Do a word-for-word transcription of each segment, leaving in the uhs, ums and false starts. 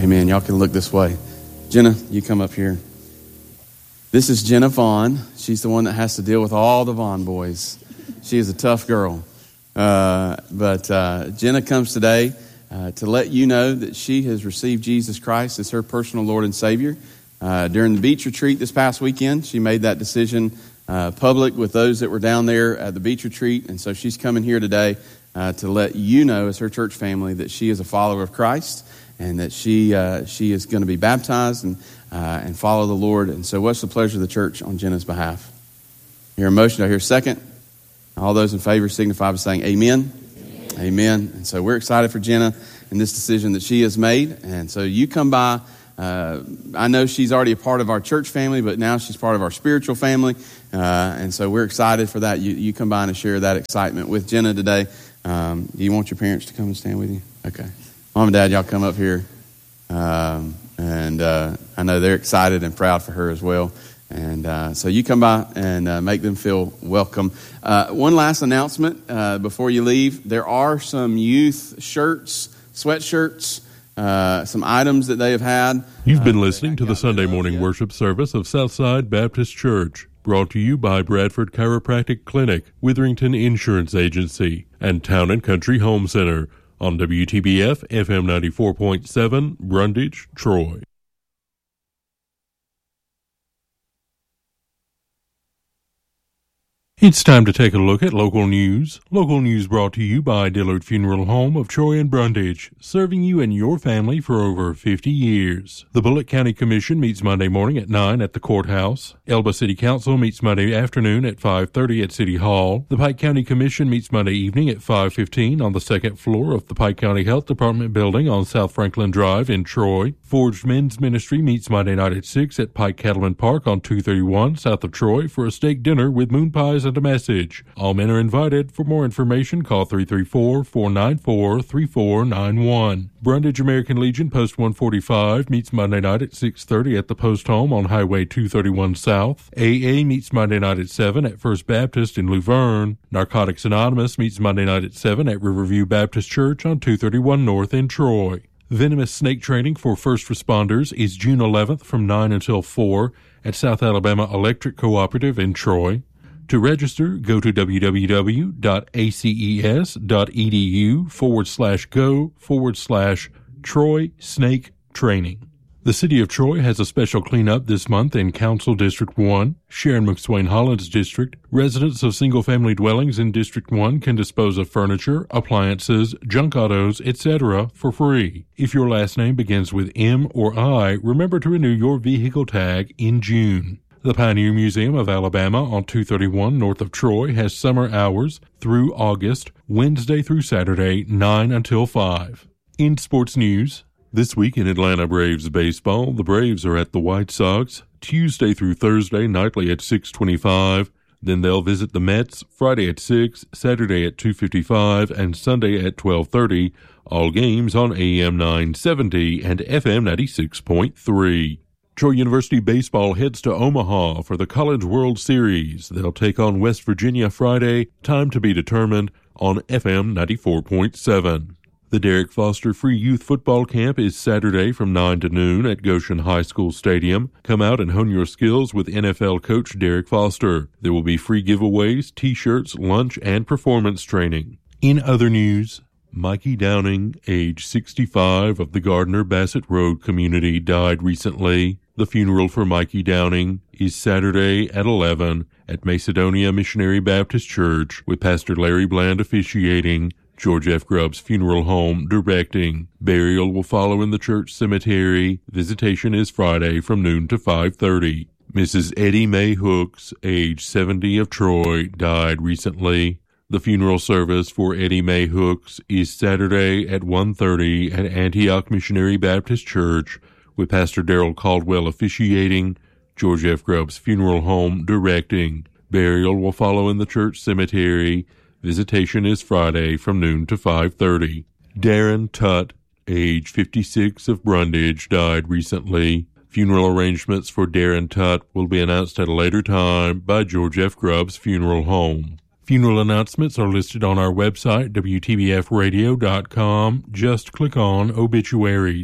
Amen. Y'all can look this way. Jenna, you come up here. This is Jenna Vaughn. She's the one that has to deal with all the Vaughn boys. She is a tough girl. Uh, but uh, Jenna comes today uh, to let you know that she has received Jesus Christ as her personal Lord and Savior. Uh, during the beach retreat this past weekend, she made that decision uh, public with those that were down there at the beach retreat. And so she's coming here today uh, to let you know as her church family that she is a follower of Christ and that she uh, she is going to be baptized and uh, and follow the Lord. And so what's the pleasure of the church on Jenna's behalf? Hear a motion. I hear a second. All those in favor signify by saying amen. Amen. Amen. And so we're excited for Jenna and this decision that she has made. And so you come by. Uh, I know she's already a part of our church family, but now she's part of our spiritual family. Uh, and so we're excited for that. You, you come by and share that excitement with Jenna today. Um, do you want your parents to come and stand with you? Okay. Mom and Dad, y'all come up here. Um, and uh, I know they're excited and proud for her as well. And uh, so you come by and uh, make them feel welcome. Uh, one last announcement uh, before you leave. There are some youth shirts, sweatshirts, uh, some items that they have had. You've been uh, listening to the Sunday morning worship service of Southside Baptist Church, brought to you by Bradford Chiropractic Clinic, Witherington Insurance Agency, and Town and Country Home Center on W T B F F M ninety-four point seven, Brundage, Troy. It's time to take a look at local news. Local news brought to you by Dillard Funeral Home of Troy and Brundage, serving you and your family for over fifty years. The Bullitt County Commission meets Monday morning at nine at the courthouse. Elba City Council meets Monday afternoon at five thirty at City Hall. The Pike County Commission meets Monday evening at five fifteen on the second floor of the Pike County Health Department building on South Franklin Drive in Troy. Forged Men's Ministry meets Monday night at six at Pike Cattleman Park on two thirty-one south of Troy for a steak dinner with moon pies and a message. All men are invited. For more information, call three three four, four nine four, three four nine one. Brundage American Legion Post one forty-five meets Monday night at six thirty at the Post Home on Highway two thirty-one South. A A meets Monday night at seven at First Baptist in Luverne. Narcotics Anonymous meets Monday night at seven at Riverview Baptist Church on two thirty-one North in Troy. Venomous snake training for first responders is June eleventh from nine until four at South Alabama Electric Cooperative in Troy. To register, go to www.aces.edu forward slash go forward slash Troy Snake Training. The City of Troy has a special cleanup this month in Council District one. Sharon McSwain Holland's district. Residents of single-family dwellings in District one can dispose of furniture, appliances, junk autos, et cetera for free. If your last name begins with M or I, remember to renew your vehicle tag in June. The Pioneer Museum of Alabama on two thirty-one north of Troy has summer hours through August, Wednesday through Saturday, nine until five. In sports news, this week in Atlanta Braves baseball, the Braves are at the White Sox Tuesday through Thursday nightly at six twenty-five. Then they'll visit the Mets Friday at six, Saturday at two fifty-five, and Sunday at twelve thirty. All games on A M nine seventy and F M ninety-six point three. Troy University baseball heads to Omaha for the College World Series. They'll take on West Virginia Friday, time to be determined, on F M ninety-four point seven. The Derek Foster Free Youth Football Camp is Saturday from nine to noon at Goshen High School Stadium. Come out and hone your skills with N F L coach Derek Foster. There will be free giveaways, t-shirts, lunch, and performance training. In other news, Mikey Downing, age sixty-five, of the Gardner Bassett Road community, died recently. The funeral for Mikey Downing is Saturday at eleven at Macedonia Missionary Baptist Church, with Pastor Larry Bland officiating, George F. Grubb's funeral home directing. Burial will follow in the church cemetery. Visitation is Friday from noon to five thirty. Missus Eddie Mae Hooks, age seventy, of Troy, died recently. The funeral service for Eddie Mae Hooks is Saturday at one thirty at Antioch Missionary Baptist Church, with Pastor Darrell Caldwell officiating, George F. Grubb's funeral home directing. Burial will follow in the church cemetery. Visitation is Friday from noon to five thirty. Darren Tutt, age fifty-six, of Brundage, died recently. Funeral arrangements for Darren Tutt will be announced at a later time by George F. Grubb's funeral home. Funeral announcements are listed on our website, W T B F radio dot com. Just click on Obituaries.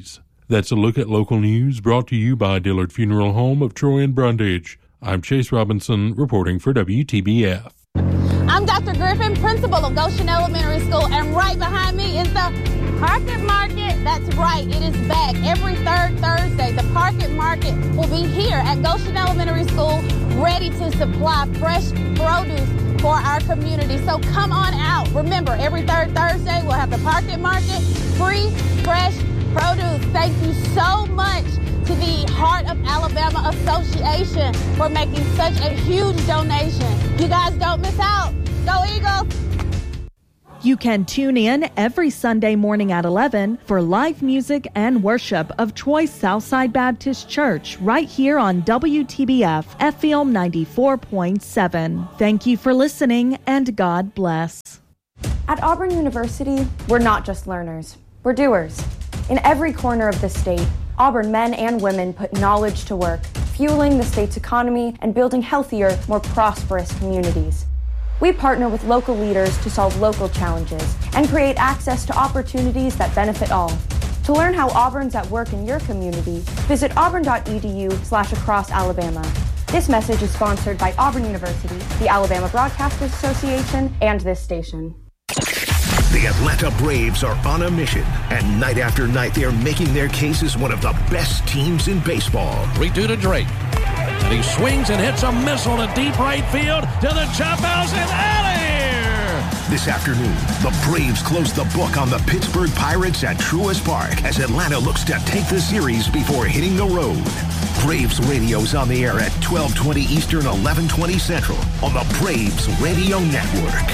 That's a look at local news brought to you by Dillard Funeral Home of Troy and Brundage. I'm Chase Robinson reporting for W T B F. I'm Doctor Griffin, principal of Goshen Elementary School, and right behind me is the Parket Market. That's right, it is back every third Thursday. The Parket Market will be here at Goshen Elementary School, ready to supply fresh produce for our community. So come on out. Remember, every third Thursday we'll have the Parket Market, free, fresh produce. Thank you so much to the Heart of Alabama Association for making such a huge donation. You guys don't miss out. Go Eagles! You can tune in every Sunday morning at eleven for live music and worship of Troy's Southside Baptist Church right here on W T B F F M ninety-four point seven. Thank you for listening, and God bless. At Auburn University, we're not just learners, we're doers. In every corner of the state, Auburn men and women put knowledge to work, fueling the state's economy and building healthier, more prosperous communities. We partner with local leaders to solve local challenges and create access to opportunities that benefit all. To learn how Auburn's at work in your community, visit auburn.edu slash across Alabama. This message is sponsored by Auburn University, the Alabama Broadcasters Association, and this station. The Atlanta Braves are on a mission, and night after night they're making their case as one of the best teams in baseball. three two to Drake. And he swings and hits a missile to deep right field to the chop house and out of here. This afternoon, the Braves close the book on the Pittsburgh Pirates at Truist Park as Atlanta looks to take the series before hitting the road. Braves Radio's on the air at twelve twenty Eastern, eleven twenty Central on the Braves Radio Network.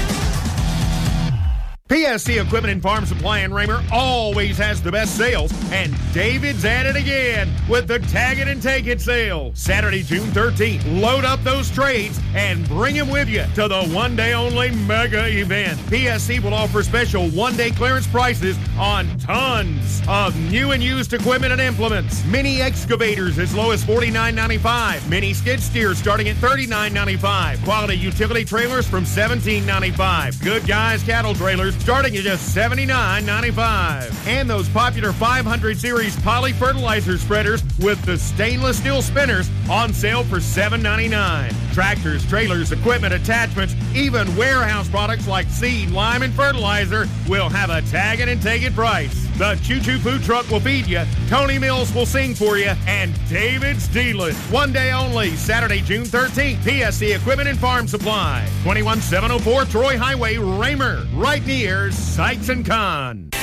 P S C Equipment and Farm Supply in Raymer always has the best sales, and David's at it again with the Tag It and Take It sale. Saturday, June thirteenth, load up those trades and bring them with you to the one-day-only mega event. P S C will offer special one-day clearance prices on tons of new and used equipment and implements. Mini excavators as low as forty-nine ninety-five. Mini skid steers starting at thirty-nine ninety-five. Quality utility trailers from seventeen ninety-five. Good Guys cattle trailers starting at just seventy-nine ninety-five. And those popular five hundred series poly fertilizer spreaders with the stainless steel spinners on sale for seven ninety-nine. Tractors, trailers, equipment, attachments, even warehouse products like seed, lime, and fertilizer will have a tag it and take it price. The Choo Choo Food Truck will feed you, Tony Mills will sing for you, and David's dealing. One day only, Saturday, June thirteenth, P S C Equipment and Farm Supply, twenty-one seven oh four Troy Highway, Raymer, right near Sykes and Kahn.